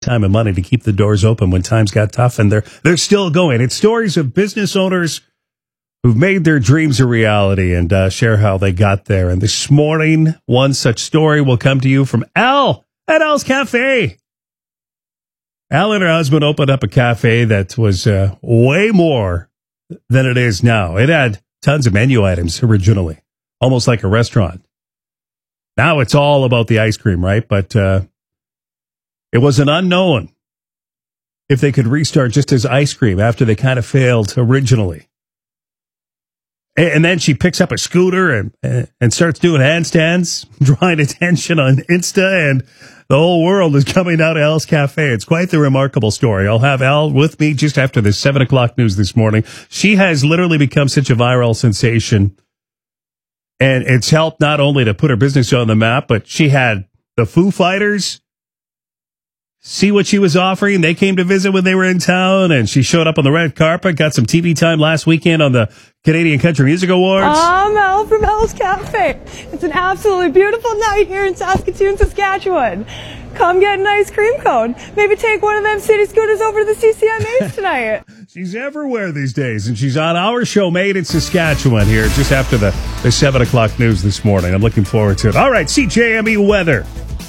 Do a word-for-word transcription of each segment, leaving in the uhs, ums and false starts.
time and money to keep the doors open when times got tough, and they're they're still going. It's stories of business owners who've made their dreams a reality and uh, share how they got there. And this morning, one such story will come to you from Al at Al's Cafe. Al and her husband opened up a cafe that was uh, way more than it is now. It had tons of menu items originally, almost like a restaurant. Now it's all about the ice cream, right? But uh, it was an unknown if they could restart just as ice cream after they kind of failed originally. And, and then she picks up a scooter and and starts doing handstands, drawing attention on Insta, and the whole world is coming out of Al's Cafe. It's quite the remarkable story. I'll have Al with me just after the seven o'clock news this morning. She has literally become such a viral sensation. And it's helped not only to put her business on the map, but she had the Foo Fighters see what she was offering. They came to visit when they were in town, and she showed up on the red carpet, got some T V time last weekend on the Canadian Country Music Awards. I'm Al from Al's Cafe. It's an absolutely beautiful night here in Saskatoon, Saskatchewan. Come get an ice cream cone. Maybe take one of them city scooters over to the C C M As tonight. She's everywhere these days, and she's on our show, Made in Saskatchewan, here just after the, the seven o'clock news this morning. I'm looking forward to it. All right, C J M E weather.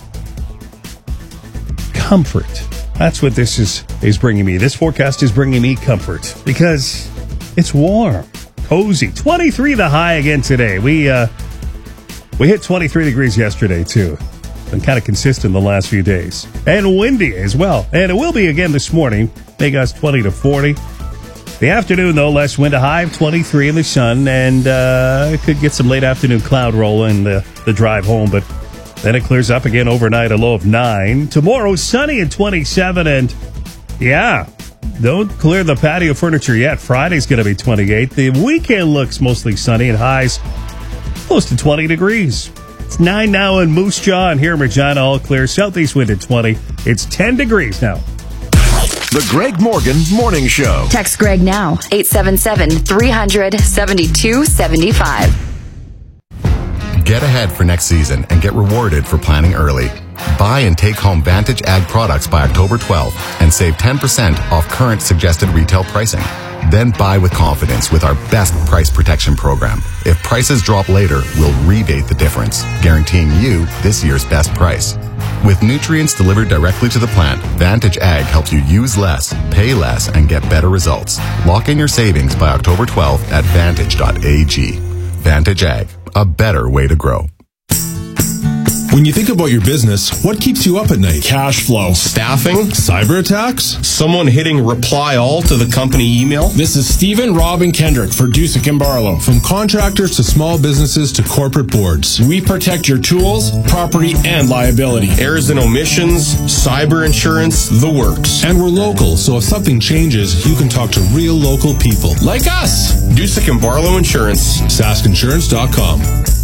Comfort. That's what this is, is bringing me. This forecast is bringing me comfort because it's warm, cozy. twenty-three the high again today. We, uh, we hit twenty-three degrees yesterday, too. Been kind of consistent the last few days. And windy as well. And it will be again this morning. They got twenty to forty. The afternoon, though, less wind, a high of twenty-three in the sun. And uh, it could get some late afternoon cloud roll in the, the drive home. But then it clears up again overnight, a low of nine. Tomorrow, sunny and twenty-seven. And yeah, don't clear the patio furniture yet. Friday's going to be twenty-eight. The weekend looks mostly sunny and highs close to twenty degrees. It's nine now in Moose Jaw, and here in Regina, all clear. Southeast wind at twenty. It's ten degrees now. The Greg Morgan Morning Show. Text Greg now, eight seven seven, three hundred, seventy-two seventy-five. Get ahead for next season and get rewarded for planning early. Buy and take home Vantage Ag products by October twelfth and save ten percent off current suggested retail pricing. Then buy with confidence with our best price protection program. If prices drop later, we'll rebate the difference, guaranteeing you this year's best price. With nutrients delivered directly to the plant, Vantage Ag helps you use less, pay less, and get better results. Lock in your savings by October twelfth at vantage dot a g. Vantage Ag, a better way to grow. When you think about your business, what keeps you up at night? Cash flow. Staffing. Cyber attacks? Someone hitting reply all to the company email. This is Stephen, Rob, and Kendrick for Dusick and Barlow. From contractors to small businesses to corporate boards, We protect your tools, property, and liability. Errors and omissions, cyber insurance, the works. and we're local, so if something changes, you can talk to real local people. Like us. Dusick and Barlow Insurance. sask insurance dot com.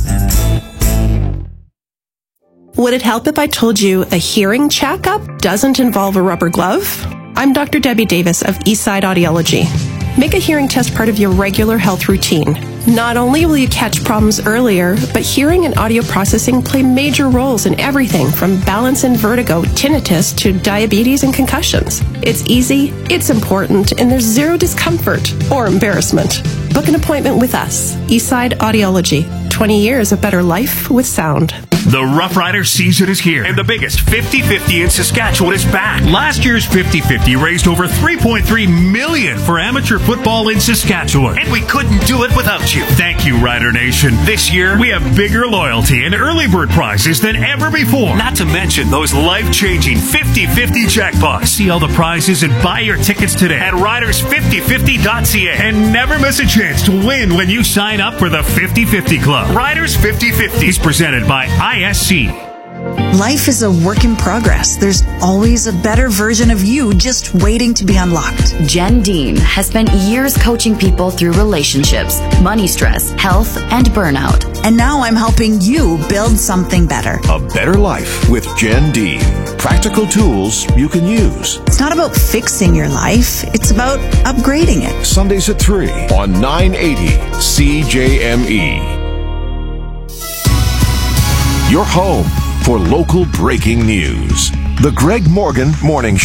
Would it help if I told you a hearing checkup doesn't involve a rubber glove? I'm Doctor Debbie Davis of Eastside Audiology. Make a hearing test part of your regular health routine. Not only will you catch problems earlier, but hearing and audio processing play major roles in everything from balance and vertigo, tinnitus, to diabetes and concussions. It's easy, it's important, and there's zero discomfort or embarrassment. Book an appointment with us, Eastside Audiology. twenty years of better life with sound. The Rough Rider season is here, and the biggest fifty fifty in Saskatchewan is back. Last year's fifty fifty raised over three point three million dollars for amateur football in Saskatchewan, and we couldn't do it without you. Thank you, Rider Nation. This year, we have bigger loyalty and early bird prizes than ever before. Not to mention those life-changing fifty fifty jackpots. See all the prizes and buy your tickets today at riders fifty fifty dot c a, and never miss a chance to win when you sign up for the fifty fifty Club. Riders fifty fifty is presented by I S C. Life is a work in progress. There's always a better version of you just waiting to be unlocked. Jen Dean has spent years coaching people through relationships, money stress, health, and burnout. And now I'm helping you build something better. A better life with Jen Dean. Practical tools you can use. It's not about fixing your life. It's about upgrading it. Sundays at three on nine eighty C J M E. Your home for local breaking news. The Greg Morgan Morning Show.